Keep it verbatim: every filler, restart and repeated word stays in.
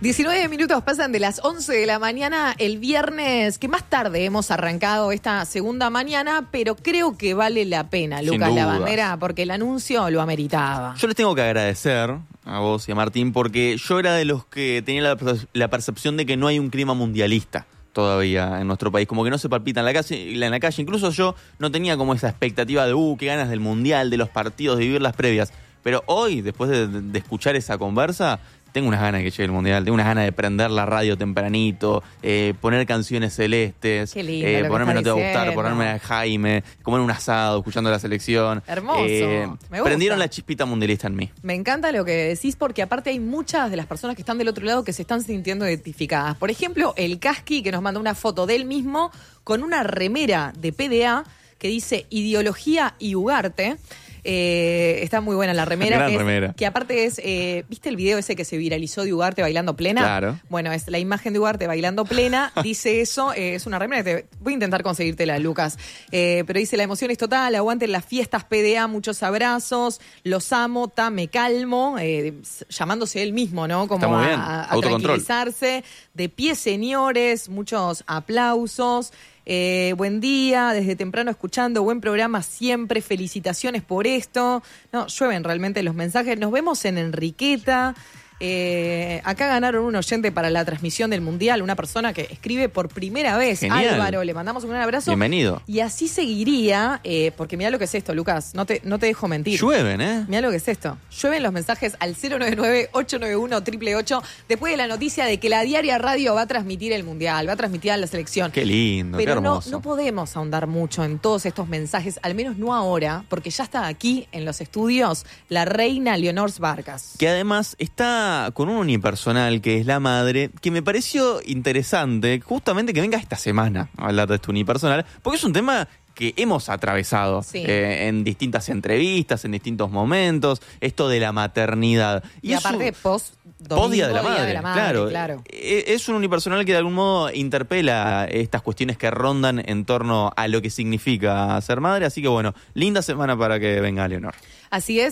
diecinueve minutos pasan de las once de la mañana el viernes, que más tarde hemos arrancado esta segunda mañana, pero creo que vale la pena, Lucas Lavandera, porque el anuncio lo ameritaba. Yo les tengo que agradecer a vos y a Martín, porque yo era de los que tenía la, la percepción de que no hay un clima mundialista todavía en nuestro país, como que no se palpita en la calle, en la calle. Incluso yo no tenía como esa expectativa de, uh, qué ganas del mundial, de los partidos, de vivir las previas. Pero hoy, después de, de escuchar esa conversa, tengo unas ganas de que llegue el mundial, tengo unas ganas de prender la radio tempranito, eh, poner canciones celestes, Qué lindo eh, lo que ponerme estás No Te Va a Gustar, diciendo. ponerme a Jaime, comer un asado, escuchando la selección. Hermoso, Eh, me gusta. Prendieron la chispita mundialista en mí. Me encanta lo que decís, porque aparte hay muchas de las personas que están del otro lado que se están sintiendo identificadas. Por ejemplo, el Casqui, que nos mandó una foto de él mismo con una remera de P D A que dice Ideología y Ugarte. Eh, está muy buena la remera. Gran que, es- remera. que aparte es, eh, ¿viste el video ese que se viralizó de Ugarte bailando plena? Claro. Bueno, es la imagen de Ugarte bailando plena, dice eso, eh, es una remera que te, voy a intentar conseguírtela, Lucas. Eh, pero dice, la emoción es total, aguanten las fiestas P D A, muchos abrazos, los amo, ta, me calmo, eh, llamándose él mismo, ¿no? Como Está muy a, bien, a- a autocontrol. tranquilizarse. De pie, señores, muchos aplausos. Eh, buen día, desde temprano escuchando, buen programa siempre, felicitaciones por esto. No, llueven realmente los mensajes. Nos vemos en Enriqueta. Eh, acá ganaron un oyente para la transmisión del Mundial, una persona que escribe por primera vez. Genial. Álvaro, le mandamos un gran abrazo. Bienvenido. Y así seguiría, eh, porque mirá lo que es esto, Lucas, no te, no te dejo mentir. Llueven, ¿eh? Mirá lo que es esto. Llueven los mensajes al cero nueve nueve, ocho nueve uno, ocho ocho ocho después de la noticia de que la Diaria Radio va a transmitir el Mundial, va a transmitir a la selección. Qué lindo, Pero qué no, hermoso. no podemos ahondar mucho en todos estos mensajes, al menos no ahora, porque ya está aquí en los estudios la reina Leonor Vargas. Que además está con un unipersonal que es la madre, que me pareció interesante justamente que venga esta semana a hablar de este unipersonal, porque es un tema que hemos atravesado Sí. eh, en distintas entrevistas, en distintos momentos, esto de la maternidad. Y, es aparte, un- post Post Día de la domingo, Madre, Día de la Madre, claro. claro. Eh, Es un unipersonal que de algún modo interpela estas cuestiones que rondan en torno a lo que significa ser madre, así que bueno, linda semana para que venga Leonor. Así es.